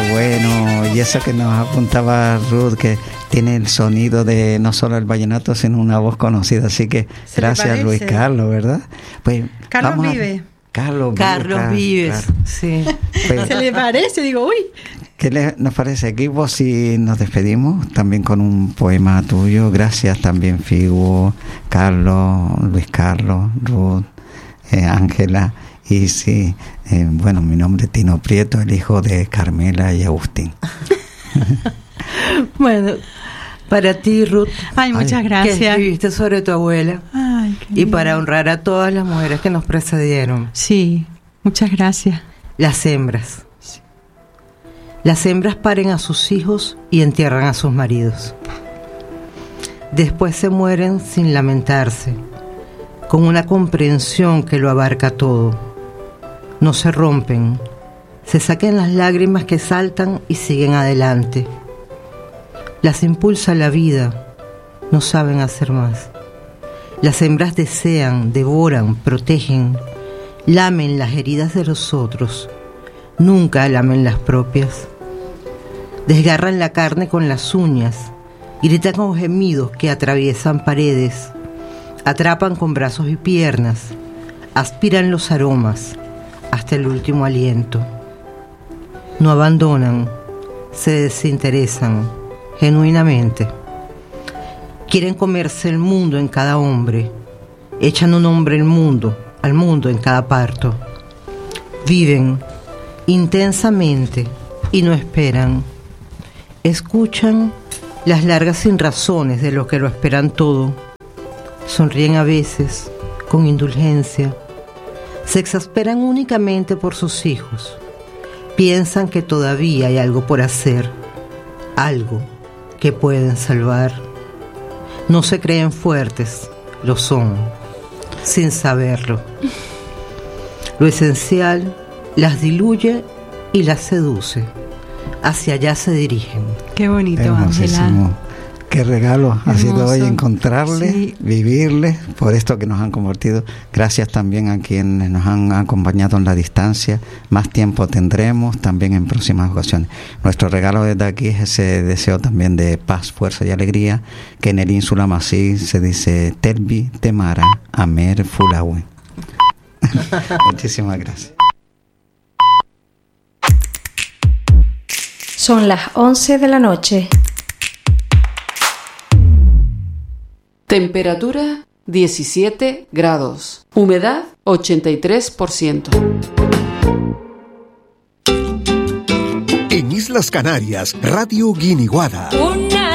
bueno. Y eso que nos apuntaba Ruth, que tiene el sonido de no solo el vallenato, sino una voz conocida. Así que gracias, Luis Carlos, ¿verdad? Pues Carlos Vives. Carlos Vives, claro. Sí. Pues, se le parece, digo, uy. ¿Qué nos parece, equipo, si nos despedimos también con un poema tuyo? Gracias también, Figu, Carlos, Luis Carlos, Ruth, Ángela. Y sí, bueno, mi nombre es Tino Prieto, el hijo de Carmela y Agustín. Bueno, para ti, Ruth. Ay, muchas gracias. Que escribiste sobre tu abuela. Ay, y para honrar a todas las mujeres que nos precedieron. Sí, muchas gracias. Las hembras. Sí. Las hembras paren a sus hijos y entierran a sus maridos. Después se mueren sin lamentarse, con una comprensión que lo abarca todo. No se rompen, se sacan las lágrimas que saltan y siguen adelante. Las impulsa la vida, no saben hacer más. Las hembras desean, devoran, protegen, lamen las heridas de los otros, nunca lamen las propias. Desgarran la carne con las uñas, gritan con gemidos que atraviesan paredes, atrapan con brazos y piernas, aspiran los aromas hasta el último aliento. No abandonan, se desinteresan genuinamente. Quieren comerse el mundo en cada hombre, echan un hombre al mundo en cada parto. Viven intensamente y no esperan. Escuchan las largas sinrazones de los que lo esperan todo. Sonríen a veces con indulgencia. Se exasperan únicamente por sus hijos. Piensan que todavía hay algo por hacer, algo que pueden salvar. No se creen fuertes, lo son, sin saberlo. Lo esencial las diluye y las seduce. Hacia allá se dirigen. Qué bonito, Ángela. Qué regalo hermoso. Ha sido hoy encontrarle, sí. Vivirle, por esto que nos han compartido. Gracias también a quienes nos han acompañado en la distancia. Más tiempo tendremos también en próximas ocasiones. Nuestro regalo desde aquí es ese deseo también de paz, fuerza y alegría, que en el Ínsula Masí se dice Telbi Temara Amer Fulawe. Muchísimas gracias. Son las 11 de la noche. Temperatura 17 grados. Humedad 83%. En Islas Canarias, Radio Guiniguada.